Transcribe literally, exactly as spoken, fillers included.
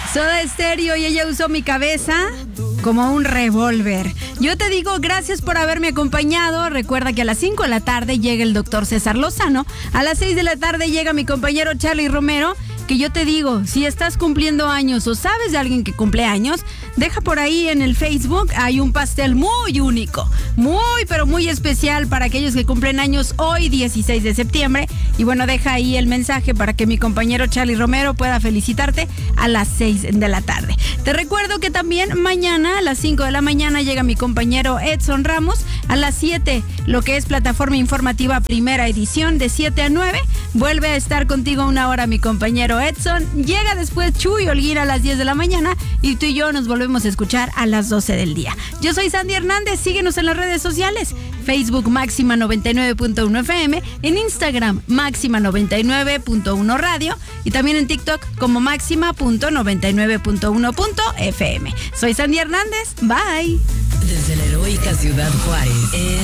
Soda Stereo y ella usó mi cabeza como un revólver. Yo te digo gracias por haberme acompañado. Recuerda que a las cinco de la tarde llega el doctor César Lozano. A las seis de la tarde llega mi compañero Charlie Romero. Que yo te digo, si estás cumpliendo años o sabes de alguien que cumple años, deja por ahí en el Facebook, hay un pastel muy único, muy pero muy especial para aquellos que cumplen años hoy, dieciséis de septiembre. Y bueno, deja ahí el mensaje para que mi compañero Charlie Romero pueda felicitarte a las seis de la tarde. Te recuerdo que también mañana a las cinco de la mañana llega mi compañero Edson Ramos. A las siete, lo que es plataforma informativa primera edición, de siete a nueve, vuelve a estar contigo una hora mi compañero Edson. Llega después Chuy Holguín a las diez de la mañana y tú y yo nos volvemos a escuchar a las doce del día. Yo soy Sandy Hernández, síguenos en las redes sociales. Facebook Máxima noventa y nueve punto uno F M, en Instagram Máxima noventa y nueve punto uno Radio y también en TikTok como Máxima punto noventa y nueve punto uno punto F M. Soy Sandy Hernández, bye. Desde la heroica ciudad Juárez.